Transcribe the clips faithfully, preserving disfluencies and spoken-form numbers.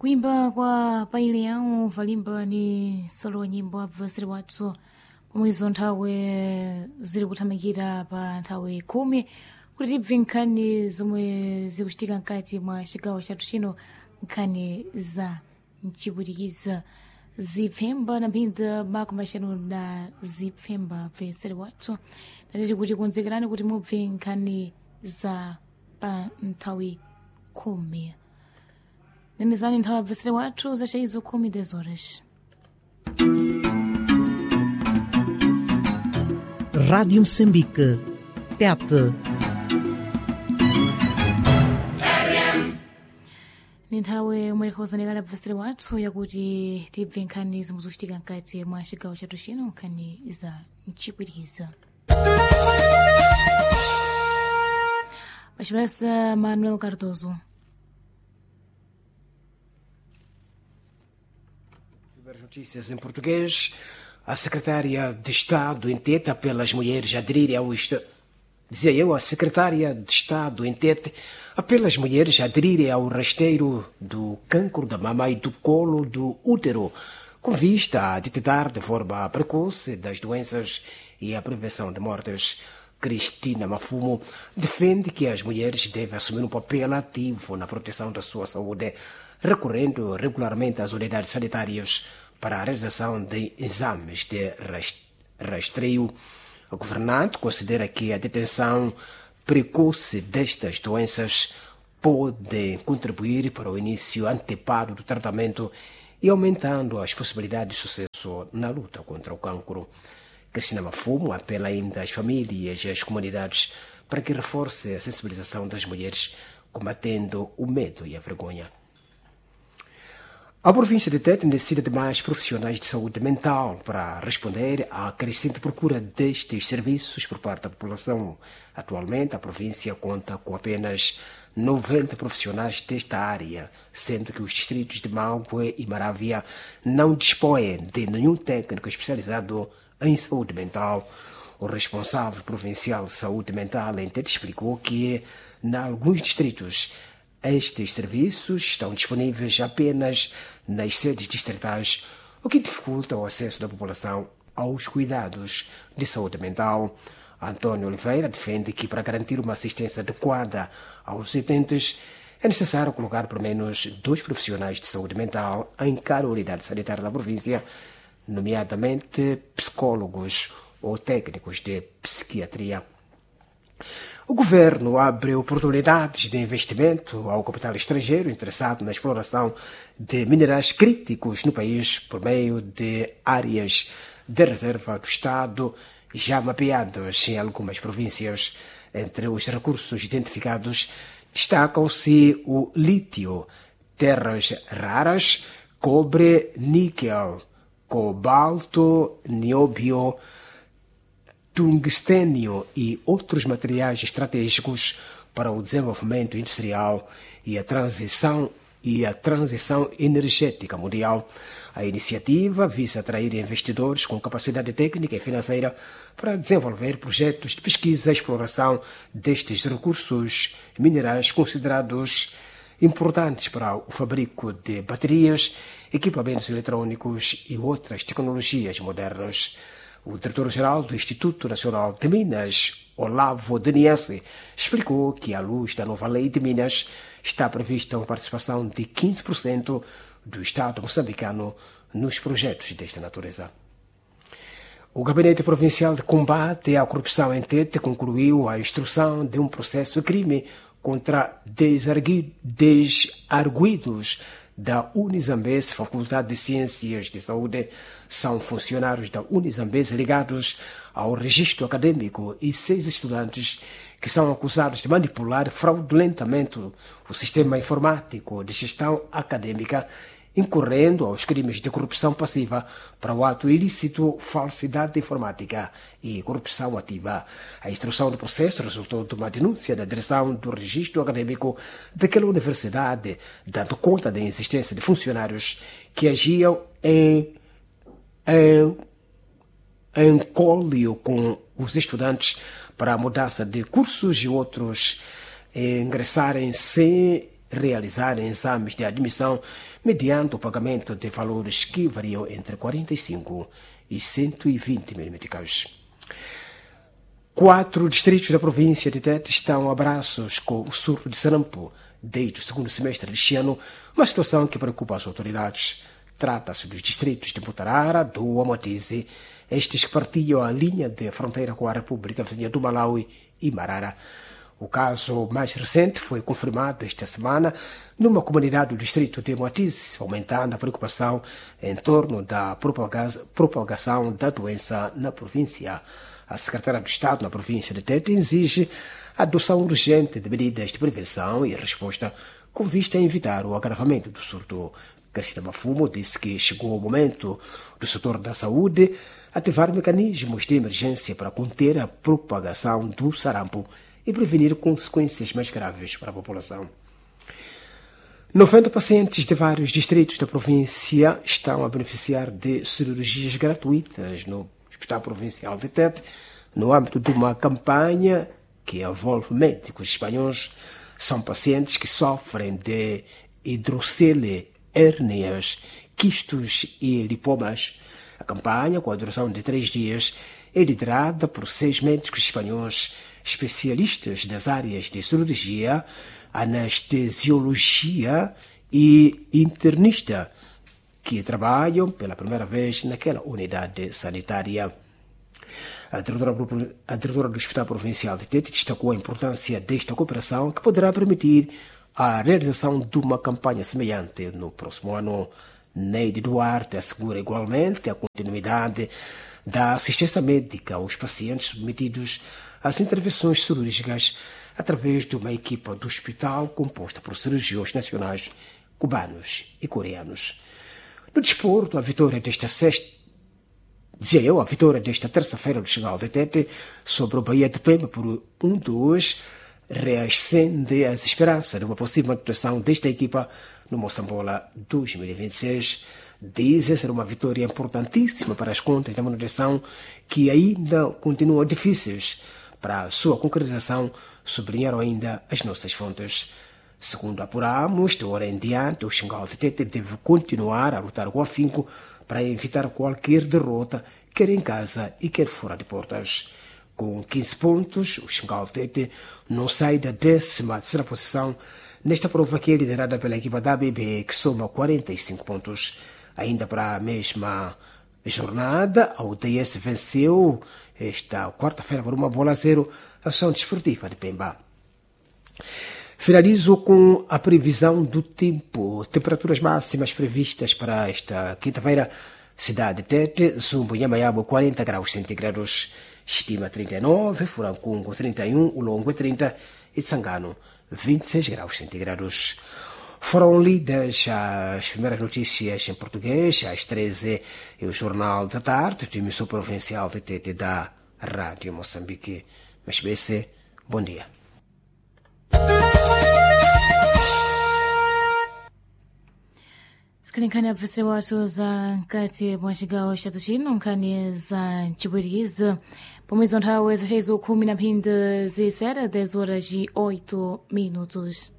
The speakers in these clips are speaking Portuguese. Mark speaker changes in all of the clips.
Speaker 1: Kuimba kwa Paileão valimba ni solo nyimbo abvasiri wathu pomwezo nthawe ziri kuthamangira pa nthawe khumi kuti tibve nkhani zomwe zikuchitika mkati mwa chigawo chathu chino, nkhani za mchipwitikiza zipfemba na mphindza mako maxanu na zipfemba bveseri wathu tatiti kuti kunzekerani kuti mubve nkhani za pa nthawe khumi nenezani nthawe abveseri wathu zachayizo khumi dez horas.
Speaker 2: Rádio Moçambique, Tete.
Speaker 1: Ni nthawe omwe ikhozanikala abveseri wathu yakuti tibve nkhani zomwe zikuchitika mkati mwa chigawo chathu chino, nkhani za mchipwitikiza. Pachipasa Manuel Cardoso.
Speaker 3: Notícias em português. A secretária de Estado em Tete apela às mulheres a aderirem ao Estado. Dizia eu, a secretária de Estado em Tete apela às mulheres a aderirem ao rasteiro do cancro da mama e do colo do útero, com vista a detectar de forma precoce das doenças e a prevenção de mortes. Cristina Mafumo defende que as mulheres devem assumir um papel ativo na proteção da sua saúde, recorrendo regularmente às unidades sanitárias para a realização de exames de rastreio. O governante considera que a detenção precoce destas doenças pode contribuir para o início antecipado do tratamento e aumentando as possibilidades de sucesso na luta contra o cancro. Cristina Mafumo apela ainda às famílias e às comunidades para que reforce a sensibilização das mulheres, combatendo o medo e a vergonha. A província de Tete necessita de mais profissionais de saúde mental para responder à crescente procura destes serviços por parte da população. Atualmente, a província conta com apenas noventa profissionais desta área, sendo que os distritos de Maupé e Maravia não dispõem de nenhum técnico especializado em saúde mental. O responsável provincial de saúde mental em Tete explicou que, em alguns distritos, estes serviços estão disponíveis apenas nas sedes distritais, o que dificulta o acesso da população aos cuidados de saúde mental. Antônio Oliveira defende que, para garantir uma assistência adequada aos utentes, é necessário colocar pelo menos dois profissionais de saúde mental em cada unidade sanitária da província, nomeadamente psicólogos ou técnicos de psiquiatria. O governo abre oportunidades de investimento ao capital estrangeiro interessado na exploração de minerais críticos no país por meio de áreas de reserva do Estado já mapeadas em algumas províncias. Entre os recursos identificados destacam-se o lítio, terras raras, cobre, níquel, cobalto, nióbio, tungstênio e outros materiais estratégicos para o desenvolvimento industrial e a transição e a transição energética mundial. A iniciativa visa atrair investidores com capacidade técnica e financeira para desenvolver projetos de pesquisa e exploração destes recursos minerais considerados importantes para o fabrico de baterias, equipamentos eletrônicos e outras tecnologias modernas. O diretor-geral do Instituto Nacional de Minas, Olavo Daniense, explicou que, à luz da nova lei de Minas, está prevista uma participação de quinze por cento do Estado moçambicano nos projetos desta natureza. O Gabinete Provincial de Combate à Corrupção em Tete concluiu a instrução de um processo de crime contra desarguidos da Unizambese, Faculdade de Ciências de Saúde. São funcionários da Unizambese ligados ao registro acadêmico e seis estudantes que são acusados de manipular fraudulentamente o sistema informático de gestão acadêmica, incorrendo aos crimes de corrupção passiva para o ato ilícito, falsidade informática e corrupção ativa. A instrução do processo resultou de uma denúncia da direção do registro acadêmico daquela universidade, dando conta da existência de funcionários que agiam em, em, em cólio com os estudantes para a mudança de cursos e outros ingressarem sem realizarem exames de admissão mediante o pagamento de valores que variam entre quarenta e cinco e cento e vinte mil meticais. Quatro distritos da província de Tete estão a braços com o surto de sarampo desde o segundo semestre deste ano, uma situação que preocupa as autoridades. Trata-se dos distritos de Mutarara, do Amotize, estes que partilham a linha de fronteira com a República Vizinha do Malawi e Marara. O caso mais recente foi confirmado esta semana numa comunidade do distrito de Moatize, aumentando a preocupação em torno da propagação da doença na província. A secretária do Estado na província de Tete exige a adoção urgente de medidas de prevenção e resposta com vista a evitar o agravamento do surto. Cristina Mafumo disse que chegou o momento do setor da saúde ativar mecanismos de emergência para conter a propagação do sarampo e prevenir consequências mais graves para a população. noventa pacientes de vários distritos da província estão a beneficiar de cirurgias gratuitas no Hospital Provincial de Tete, no âmbito de uma campanha que envolve médicos espanhóis. São pacientes que sofrem de hidrocele, hérnias, quistos e lipomas. A campanha, com a duração de três dias, é liderada por seis médicos espanhóis, especialistas das áreas de cirurgia, anestesiologia e internista, que trabalham pela primeira vez naquela unidade sanitária. A diretora, a diretora do Hospital Provincial de Tete destacou a importância desta cooperação, que poderá permitir a realização de uma campanha semelhante no próximo ano. Neide Duarte assegura igualmente a continuidade da assistência médica aos pacientes submetidos às intervenções cirúrgicas através de uma equipa do hospital composta por cirurgiões nacionais, cubanos e coreanos. No desporto, a vitória desta sexta, dizia eu, a vitória desta terça-feira do Xingal de Tete sobre o Bahia de Pemba por um a dois reacende as esperanças de uma possível manutenção desta equipa no Moçambola dois mil e vinte e seis. Dizem ser uma vitória importantíssima para as contas da manutenção, que ainda continuam difíceis para a sua concretização, sublinharam ainda as nossas fontes. Segundo apuramos, de hora em diante, o Xingal de Tete deve continuar a lutar com afinco para evitar qualquer derrota, quer em casa e quer fora de portas. Com quinze pontos, o Xingal de Tete não sai da décima terceira posição nesta prova, que é liderada pela equipa da A B B, que soma quarenta e cinco pontos. Ainda para a mesma jornada, a U T S venceu esta quarta-feira por uma bola a zero a Ação Desportiva de Pemba. Finalizo com a previsão do tempo. Temperaturas máximas previstas para esta quinta-feira: cidade de Tete, Zumbo e Yamayabo quarenta graus centígrados, Estima trinta e nove, Furancungo trinta e um, Ulongo trinta e Tsangano vinte e seis graus centígrados. Foram lidas as primeiras notícias em português às treze e o Jornal da Tarde do emissor provincial de Tete da Rádio Moçambique. Mas B C, bom dia.
Speaker 1: Nkhani abvesera watu za nkati mwa cigawo chathu chino, nkhani za cibwirikiza pomwezo nthawi zacezo khumi na mphindi zisere dez horas e oito minutos.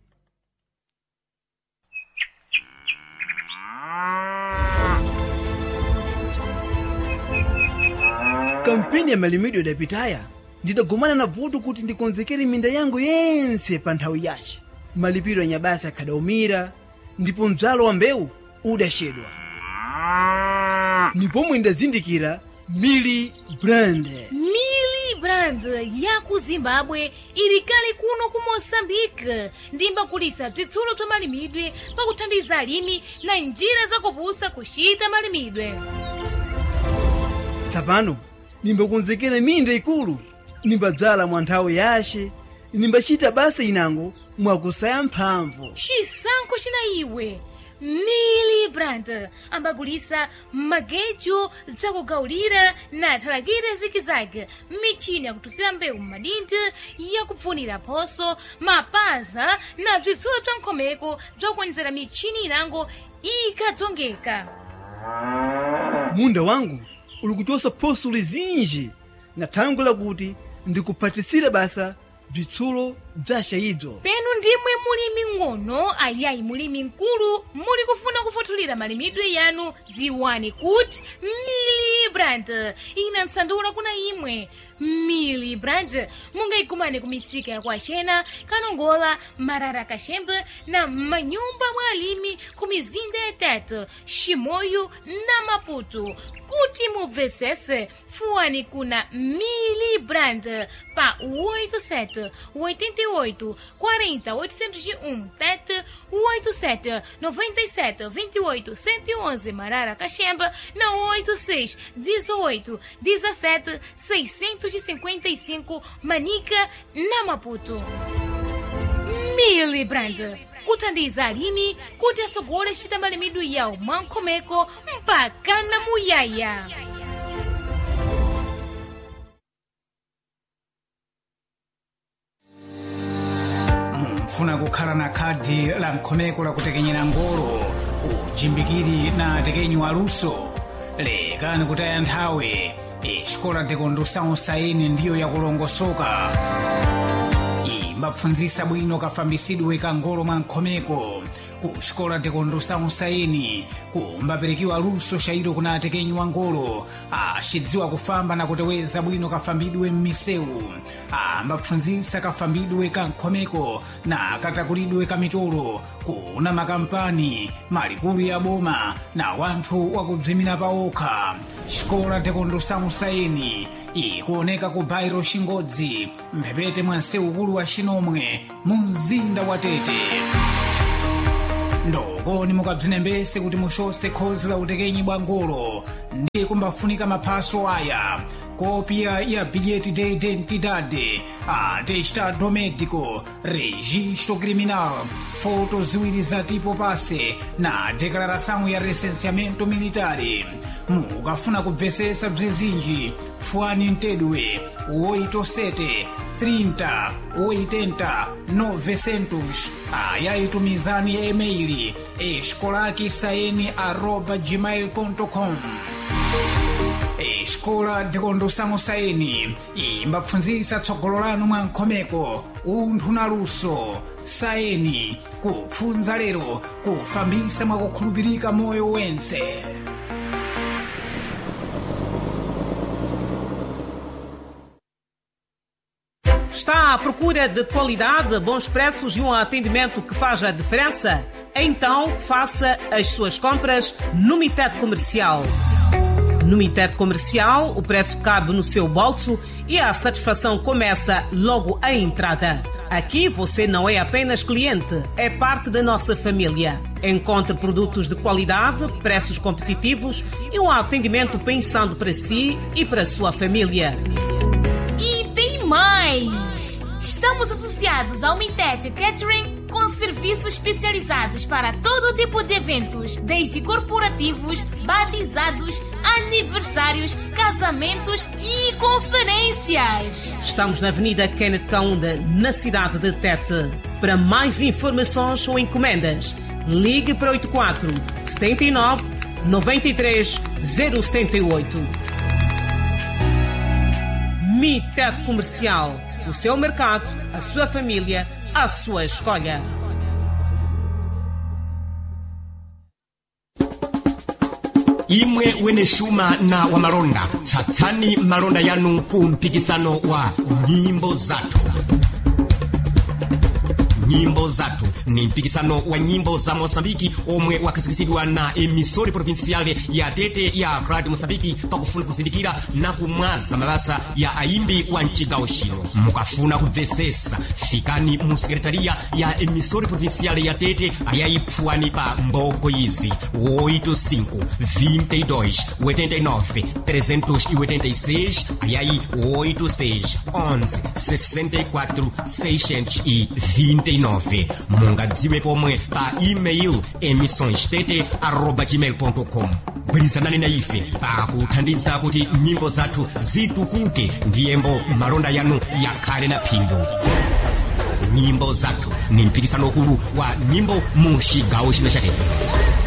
Speaker 4: Kampeni ya malimidwe idapitaya ndidagumana na vuto kuti ndikonzekere minda yangu yense pa nthawi yace. Malipiro ya nyabasa akadaumira ndipo mdzalo wa mbewu udachedwa. Ndipo mwindazindikira Mili Brand.
Speaker 5: Mili Brand ya ku Zimbabwe ilikali kuno ku Moçambique, ndimba kulisa bzitsulo twa malimidwe pakuthandiza alimi na njira zakupusa kuchita malimidwe.
Speaker 4: Tsapano nimbakonzekera minda ikulu, nimbadzala mwa nthawi yace, nimbachita basa inango mwakusaya mphamvu.
Speaker 5: Chisankho china iwe Mili Brand ambagulisa magejo bzakugawulira na thalakire zikizaki, michini yakutusira mbewu m'madinti, yakupfunira phoso, mapaza na bzitsulo bza nkhomeko bzakuonjera michini inango ikadzongeka.
Speaker 4: Munda wangu uli kuchosa phoso lizinji na thango lakuti ndikuphatisira basa bzitsulo bza shayidzo.
Speaker 5: penu ndimwe mulimi ng'ono ayayi mulimi mkulu muli kufuna kufuthulira malimidwe yanu ziwani kuti Milibrandt ina nsandula kuna imwe. Milibrandt mungaikumane kumisika ya kwaxena, Kanongola, Marara Kaxembe na manyumba mwa alimi kumizinda ya Tete, Chimoio na Maputo. Kuti mubvesese, fuani kuna Milibrandt pa oito sete oito oito quarenta oitocentos e um Tete, oito sete noventa e sete vinte e oito cento e onze Marara Kaxembe na oito seis dezoito dezessete seiscentos e cinquenta e cinco Manica na Maputo. Milibrandt kuthandiza alimi kuti atsogole chita malimidwe yawo mankhomeko mpaka na muyaya.
Speaker 6: Mufuna kukhala na khadi la mkhomeko la kutekenyera ngolo, uchimbikiri na tekenyo aluso, lekani kutaya nthawi. Escola de Condução Saene ndiyo yakulongosoka. Imapfunzisa bwino kafambisidwe ka ngolo mankhomeko. Ku Escola de Condução Saene kumbaperekiwa luso shairo kuna atekenyi ngolo axidziwa kufamba na kuteweza bwino kafambidwe m'misewu. Ambapfunzisa kafambidwe ka nkhomeko na katakulidwe ka mitolo kuna makampani, malikulu ya boma na wanthu wakubzimira paokha. Escola de Condução Saene ikuoneka ku bairo Xingodzi, mphepete mwa msewu ukulu wa Xinomwe, mu mzinda wa Tete. Ndokoni mukabzinembese kuti mushose khozi la utekenyi bwa ngolo, ndiye kumbafunika maphaso aya: kopia ya bilhete de identidade, atestado médico, registro criminal, fotos ziwiri za tipo passe na declaração ya recenseamento militari. Mukafuna kubvesesa bzizinji, fuani ntedwe oito sete trinta oitenta novecentos. Ayayitumizani ya emaili escolakisaene arroba gmail ponto com. Escola de Condução Saene imbapfunzisa tsogolo lanu mwa nkhomeko, unthu na luso. Saene kupfunza lero, kufambisa mwa kukhulupirika moyo wense.
Speaker 2: Está à procura de qualidade, bons preços e um atendimento que faz a diferença? Então faça as suas compras no Mitet Comercial. No Mitet Comercial, o preço cabe no seu bolso e a satisfação começa logo à entrada. Aqui você não é apenas cliente, é parte da nossa família. Encontre produtos de qualidade, preços competitivos e um atendimento pensando para si e para a sua família.
Speaker 5: E tem mais! Estamos associados ao Mitet Catering com serviços especializados para todo tipo de eventos, desde corporativos, batizados, aniversários, casamentos e conferências.
Speaker 2: Estamos na Avenida Kenneth Kaunda, na cidade de Tete. Para mais informações ou encomendas, ligue para oito quatro sete nove nove três zero sete oito. Mitet Comercial. O seu mercado, a sua família, a sua escolha.
Speaker 7: Imwe wene shuma na wa malonda, tsatsani malonda yanu kumpikisano wa nyimbo zatu. Nyimbo zatu ni mpikisano wa nyimbo za Mosambiki omwe wakasikizidwa na emisori provinciale ya Tete ya Radio Mosambiki pakufuna kusindikira na kumwaza mabasa ya aimbi wa nchigawo chino. Mukafuna kubvesesa, fikani mu sekretaria ya emisori provinciale ya Tete ayayipfuani pa mboko izi oito cinco vinte e dois oitenta e nove trezentos e oitenta e seis, ayayi oito seis onze sessenta e quatro seiscentos e vinte e nove. Mungadziwe pomwe pa email emissões tete arroba gmail ponto com. Brizanani na ife pa kuthandiza kuti nyimbo zathu zitukuke, ndiyembo malonda yanu yakhale na phindu. Nyimbo zathu ni mpikisano ukulu wa nyimbo mu chigawo chino cha Tete.